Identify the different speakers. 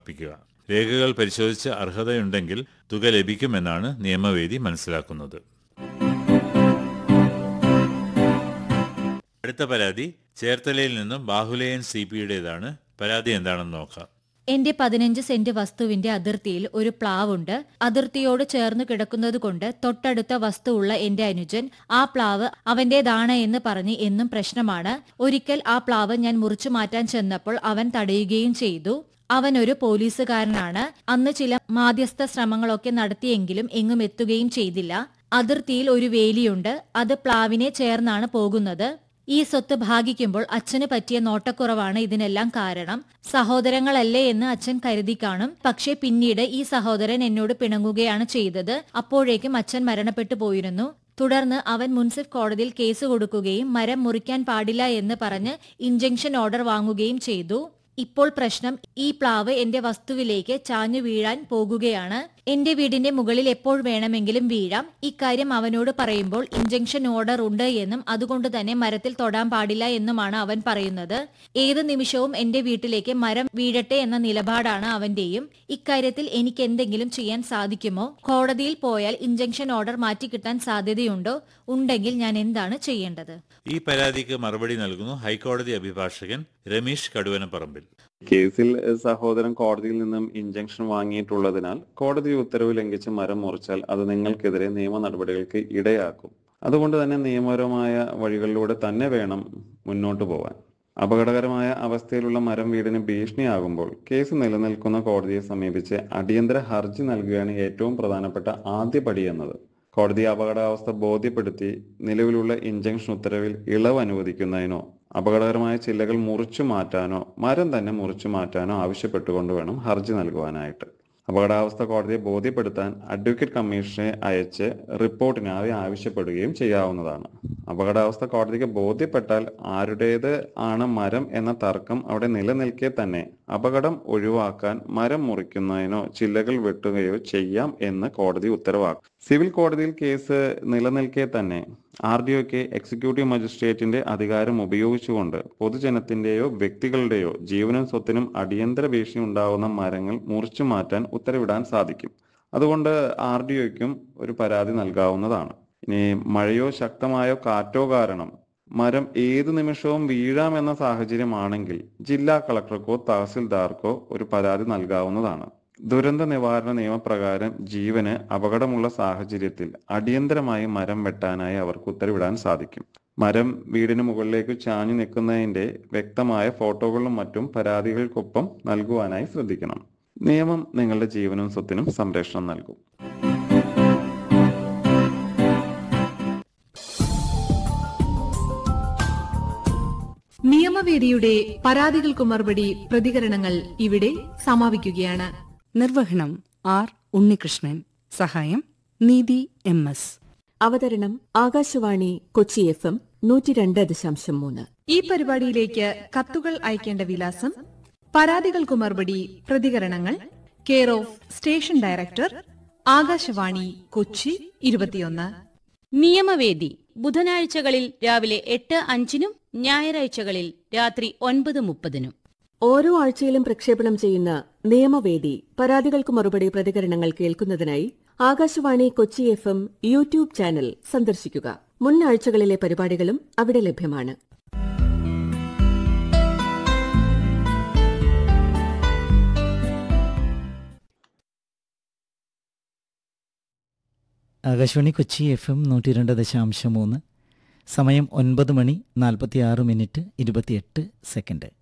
Speaker 1: സമർപ്പിക്കുക. രേഖകൾ പരിശോധിച്ച് അർഹതയുണ്ടെങ്കിൽ തുക ലഭിക്കുമെന്നാണ് നിയമവേദി മനസ്സിലാക്കുന്നത്. അടുത്ത പരാതി ചേർത്തലയിൽ നിന്നും ബാഹുലയൻ CPയുടേതാണ്. പരാതി എന്താണെന്ന് നോക്കാം.
Speaker 2: എന്റെ 15 സെന്റ് വസ്തുവിന്റെ അതിർത്തിയിൽ ഒരു പ്ലാവുണ്ട്. അതിർത്തിയോട് ചേർന്ന് കിടക്കുന്നതുകൊണ്ട് തൊട്ടടുത്ത വസ്തുവുള്ള എന്റെ അനുജൻ ആ പ്ലാവ് അവന്റേതാണ് എന്ന് പറഞ്ഞ് എന്നും പ്രശ്നമാണ്. ഒരിക്കൽ ആ പ്ലാവ് ഞാൻ മുറിച്ചു മാറ്റാൻ ചെന്നപ്പോൾ അവൻ തടയുകയും ചെയ്തു. അവൻ ഒരു പോലീസുകാരനാണ്. അന്ന് ചില മാധ്യസ്ഥ ശ്രമങ്ങളൊക്കെ നടത്തിയെങ്കിലും എങ്ങും എത്തുകയും ചെയ്തില്ല. അതിർത്തിയിൽ ഒരു വേലിയുണ്ട്. അത് പ്ലാവിനെ ചേർന്നാണ് പോകുന്നത്. ഈ സ്വത്ത് ഭാഗിക്കുമ്പോൾ അച്ഛന് പറ്റിയ നോട്ടക്കുറവാണ് ഇതിനെല്ലാം കാരണം. സഹോദരങ്ങളല്ലേ എന്ന് അച്ഛൻ കരുതി കാണും. പക്ഷേ പിന്നീട് ഈ സഹോദരൻ എന്നോട് പിണങ്ങുകയാണ് ചെയ്തത്. അപ്പോഴേക്കും അച്ഛൻ മരണപ്പെട്ടു പോയിരുന്നു. തുടർന്ന് അവൻ മുൻസിഫ് കോടതിയിൽ കേസ് കൊടുക്കുകയും മരം മുറിക്കാൻ പാടില്ല എന്ന് പറഞ്ഞ് ഇൻജങ്ഷൻ ഓർഡർ വാങ്ങുകയും ചെയ്തു. ഇപ്പോൾ പ്രശ്നം, ഈ പ്ലാവ് എന്റെ വസ്തുവിലേക്ക് ചാഞ്ഞു വീഴാൻ പോകുകയാണ്. എന്റെ വീടിന്റെ മുകളിൽ എപ്പോൾ വേണമെങ്കിലും വീഴാം. ഇക്കാര്യം അവനോട് പറയുമ്പോൾ ഇൻജങ്ഷൻ ഓർഡർ ഉണ്ട് എന്നും അതുകൊണ്ട് തന്നെ മരത്തിൽ തൊടാൻ പാടില്ല എന്നുമാണ് അവൻ പറയുന്നത്. ഏത് നിമിഷവും എന്റെ വീട്ടിലേക്ക് മരം വീഴട്ടെ എന്ന നിലപാടാണ് അവന്റെയും. ഇക്കാര്യത്തിൽ എനിക്ക് എന്തെങ്കിലും ചെയ്യാൻ സാധിക്കുമോ? കോടതിയിൽ പോയാൽ ഇൻജങ്ഷൻ ഓർഡർ മാറ്റിക്കിട്ടാൻ സാധ്യതയുണ്ടോ? ഉണ്ടെങ്കിൽ ഞാൻ എന്താണ് ചെയ്യേണ്ടത്?
Speaker 1: ഈ പരാതിക്ക് മറുപടി നൽകുന്നു ഹൈക്കോടതി അഭിഭാഷകൻ രമേശ് കടുവനപ്പറമ്പിൽ.
Speaker 3: കേസിൽ സഹോദരൻ കോടതിയിൽ നിന്നും ഇൻജങ്ഷൻ വാങ്ങിയിട്ടുള്ളതിനാൽ കോടതി ഉത്തരവ് ലംഘിച്ച് മരം മുറിച്ചാൽ അത് നിങ്ങൾക്കെതിരെ നിയമ നടപടികൾക്ക് ഇടയാക്കും. അതുകൊണ്ട് തന്നെ നിയമപരമായ വഴികളിലൂടെ തന്നെ വേണം മുന്നോട്ട് പോകാൻ. അപകടകരമായ അവസ്ഥയിലുള്ള മരം വീടിന് ഭീഷണിയാകുമ്പോൾ കേസ് നിലനിൽക്കുന്ന കോടതിയെ സമീപിച്ച് അടിയന്തര ഹർജി നൽകുകയാണ് ഏറ്റവും പ്രധാനപ്പെട്ട ആദ്യ പടി എന്നത്. കോടതി അപകടാവസ്ഥ ബോധ്യപ്പെടുത്തി നിലവിലുള്ള ഇൻജങ്ഷൻ ഉത്തരവിൽ ഇളവ് അനുവദിക്കുന്നതിനോ അപകടകരമായ ചില്ലകൾ മുറിച്ചു മാറ്റാനോ മരം തന്നെ മുറിച്ചു മാറ്റാനോ ആവശ്യപ്പെട്ടുകൊണ്ട് വേണം ഹർജി നൽകുവാനായിട്ട്. അപകടാവസ്ഥ കോടതിയെ ബോധ്യപ്പെടുത്താൻ അഡ്വക്കേറ്റ് കമ്മീഷനെ അയച്ച് റിപ്പോർട്ടിനായി ആവശ്യപ്പെടുകയും ചെയ്യാവുന്നതാണ്. അപകടാവസ്ഥ കോടതിക്ക് ബോധ്യപ്പെട്ടാൽ ആരുടേത് ആണ് മരം എന്ന തർക്കം അവിടെ നിലനിൽക്കെ തന്നെ അപകടം ഒഴിവാക്കാൻ മരം മുറിക്കുന്നതിനോ ചില്ലകൾ വെട്ടുകയോ ചെയ്യാം എന്ന് കോടതി ഉത്തരവാക്കും. സിവിൽ കോടതിയിൽ കേസ് നിലനിൽക്കെ തന്നെ RDOക്ക് എക്സിക്യൂട്ടീവ് മജിസ്ട്രേറ്റിന്റെ അധികാരം ഉപയോഗിച്ചുകൊണ്ട് പൊതുജനത്തിന്റെയോ വ്യക്തികളുടെയോ ജീവനും സ്വത്തിനും അടിയന്തര ഭീഷണി ഉണ്ടാകുന്ന മരങ്ങൾ മുറിച്ചു മാറ്റാൻ ഉത്തരവിടാൻ സാധിക്കും. അതുകൊണ്ട് RDOയ്ക്കും ഒരു പരാതി നൽകാവുന്നതാണ്. ഇനി മഴയോ ശക്തമായോ കാറ്റോ കാരണം മരം ഏതു നിമിഷവും വീഴാമെന്ന സാഹചര്യമാണെങ്കിൽ ജില്ലാ കളക്ടർക്കോ തഹസിൽദാർക്കോ ഒരു പരാതി നൽകാവുന്നതാണ്. ദുരന്ത നിവാരണ നിയമപ്രകാരം ജീവന് അപകടമുള്ള സാഹചര്യത്തിൽ അടിയന്തരമായി മരം വെട്ടാനായി അവർക്ക് ഉത്തരവിടാൻ സാധിക്കും. മരം വീടിന് മുകളിലേക്ക് ചാഞ്ഞു നിൽക്കുന്നതിന്റെ വ്യക്തമായ ഫോട്ടോകളും മറ്റും പരാതികൾക്കൊപ്പം നൽകുവാനായി ശ്രദ്ധിക്കണം. നിയമം നിങ്ങളുടെ ജീവനും സ്വത്തിനും സംരക്ഷണം നൽകും.
Speaker 4: നിയമവേദിയുടെ പരാതികൾക്ക് മറുപടി പ്രതികരണങ്ങൾ ഇവിടെ സമാപിക്കുകയാണ്.
Speaker 5: നിർവഹണം R. ഉണ്ണികൃഷ്ണൻ. സഹായം നീതി MS.
Speaker 6: അവതരണം ആകാശവാണി കൊച്ചി FM 102.3.
Speaker 4: ഈ പരിപാടിയിലേക്ക് കത്തുകൾ അയക്കേണ്ട വിലാസം: പരാതികൾക്ക് മറുപടി പ്രതികരണങ്ങൾ, care of station director, Akashvani Kochi 21.
Speaker 7: നിയമവേദി ബുധനാഴ്ചകളിൽ രാവിലെ 8:05 ഞായറാഴ്ചകളിൽ രാത്രി 9:30.
Speaker 6: ഓരോ ആഴ്ചയിലും പ്രക്ഷേപണം ചെയ്യുന്ന നിയമവേദി പരാതികൾക്ക് മറുപടി പ്രതികരണങ്ങൾ കേൾക്കുന്നതിനായി Akashvani Kochi FM YouTube channel സന്ദർശിക്കുക. മുൻ ആഴ്ചകളിലെ പരിപാടികളും അവിടെ ലഭ്യമാണ്.
Speaker 8: ആകാശവാണി കൊച്ചി FM 102.3. സമയം 9:46 28 സെക്കൻഡ്.